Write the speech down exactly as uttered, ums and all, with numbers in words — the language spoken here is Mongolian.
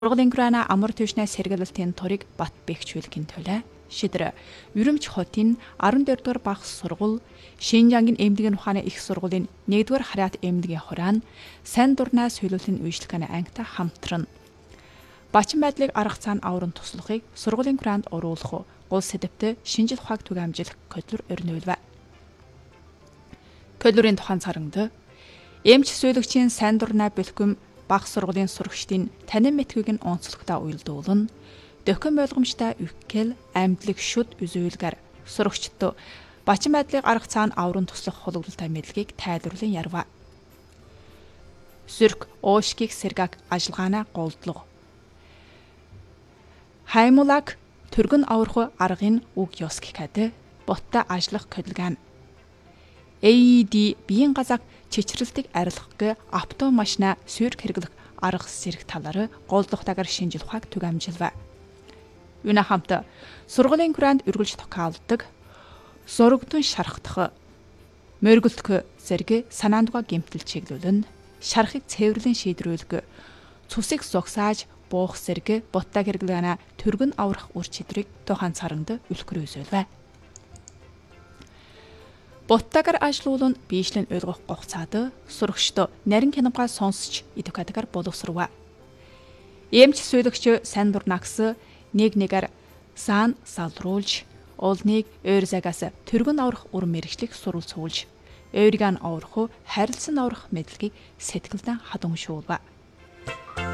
Сургуулийн Украина амар түвшнээ сэргээлтийн турыг бат бэхжүүлэхийн төлөө шидрэ Үрэмч хотын арван дөрөвдүгээр багц сургууль, Шинжангийн эмнэлгийн ухааны их сургуулийн нэгдүгээр харьяат эмнэлгийн хураан, сайн дурнаа сөөлөлийн үйлчлэгээний ангитай хамтран Бачин байдлыг арга цаана аврын туслахыг сургуулийн Украинд оруулах гол сэдвтэ шинжил ухааг түгээмжлэх кодур өрнүүлвэ. Кодурын тухайн царангад эмч сөөлөгчийн сайн дурнаа бэлгэм баг сургуулийн сурагчдын танин мэтгийг нь онцлогтой уялдуулна, дөхөн ойлгомжтой үхгэл амьдлаг шүд үзүүлгээр сурагчдод бачин байдлыг арга цаана аврын туслах хологлолтой мэдлэгийг тайлбарлан ярва. Зүрх оошкийг сэргаг ажиллагаанаа голдлого. Хаймулаг түргэн аврах аргын үг ёск кадэ боттой ажиллах кодлаган. эй и ди биеийн газааг чичрэлтийг арилгахыг автомашина сүйрэг хэрэглэх арга зэрэг талаар голдохтойгоор шинжил ухааг түгээмжилвэ. Юуна хамт сургуулийн Украинд үргэлж тохиолддог зургтун шархдах мөргөлтөх зэрэг санаандуга гэмтэл чиглүүлэн шархыг цэвэрлэн шийдрүүлэх цусыг зогсааж буух зэрэг боттой хэрэглээнэ түргэн аврах үр чадрыг тухайн царангад үлхэр үзүүлвэ. Боттагаар ажлуулан биешлэн ойлгох гоцаад сурагчд нарийн киногаа сонсч идэвхтэйгээр боловсрува. Эмч сөөлөгч сайн дурнагс нэг нэгээр сан салруулж олныг ойрзагаас түргэн аврах үр мэрэгчлэг сурвал суулж ойрган аврах харилцан аврах мэдлэгийг сэтгэлдэн хадамшуулва.